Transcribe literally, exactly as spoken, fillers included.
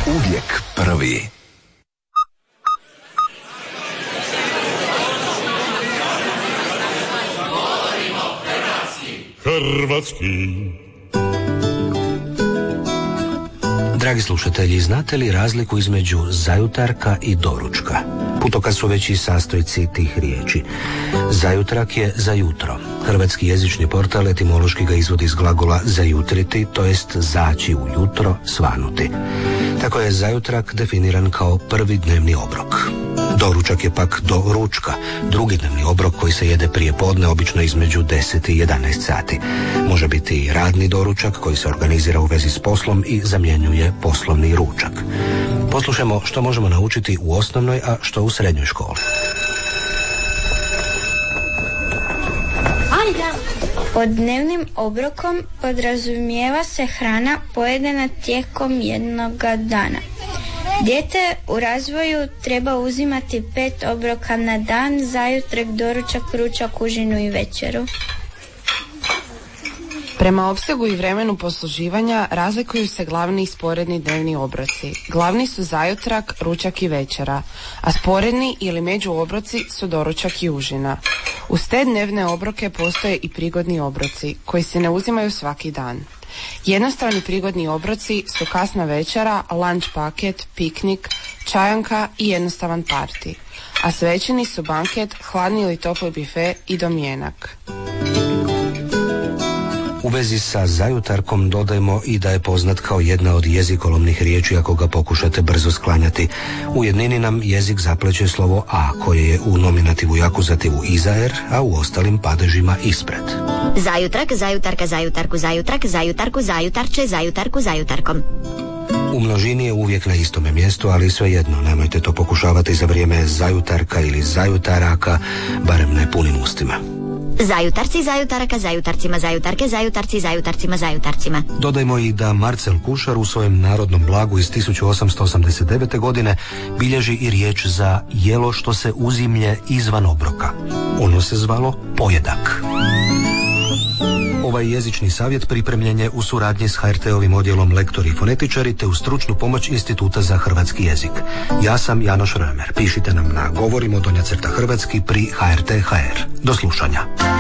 Uvijek prvi. Hrvatski. Dragi slušatelji, znate li razliku između zajutarka i doručka? Putokaz su već i sastojci tih riječi. Zajutrak je za jutro. Hrvatski jezični portal etimološki ga izvodi iz glagola zajutriti, to jest zaći u jutro, svanuti. Tako je zajutrak definiran kao prvi dnevni obrok. Doručak je pak do ručka, drugi dnevni obrok koji se jede prije podne, obično između deset i jedanaest sati. Može biti i radni doručak koji se organizira u vezi s poslom i zamjenjuje poslovni ručak. Poslušajmo što možemo naučiti u osnovnoj, a što u srednjoj školi. Pod dnevnim obrokom podrazumijeva se hrana pojedena tijekom jednoga dana. Dijete u razvoju treba uzimati pet obroka na dan, zajutrak, doručak, ručak, užinu i večeru. Prema opsegu i vremenu posluživanja razlikuju se glavni i sporedni dnevni obroci. Glavni su zajutrak, ručak i večera, a sporedni ili među obroci su doručak i užina. Uz te dnevne obroke postoje i prigodni obroci koji se ne uzimaju svaki dan. Jednostavni prigodni obroci su kasna večera, lunch paket, piknik, čajanka i jednostavan parti, a svećeni su banket, hladni ili topli bife i domjenak. U vezi sa zajutarkom dodajmo i da je poznat kao jedna od jezikolovnih riječi ako ga pokušate brzo sklanjati. U jednini nam jezik zapleće slovo a koje je u nominativu i akuzativu iza er, a u ostalim padežima ispred. Zajutrak, zajutarka, zajutarku, zajutrak, zajutarku, zajutarče, zajutarku, zajutarkom. U množini je uvijek na istome mjestu, ali svejedno, nemojte to pokušavati za vrijeme zajutarka ili zajutaraka, barem ne punim ustima. Zajutarci, zajutaraka, zajutarcima, zajutarke, zajutarci, zajutarcima, zajutarcima. Dodajmo i da Marcel Kušar u svojem narodnom blagu iz tisuću osamsto osamdeset devete. godine bilježi i riječ za jelo što se uzimlje izvan obroka. Ono se zvalo pojedak. Ovaj jezični savjet pripremljen je u suradnji s ha er te-ovim odjelom lektori i fonetičari te u stručnu pomoć Instituta za hrvatski jezik. Ja sam Janoš Römer. Pišite nam na govorimo donja crta hrvatski pri ha er te tačka ha er. Do slušanja.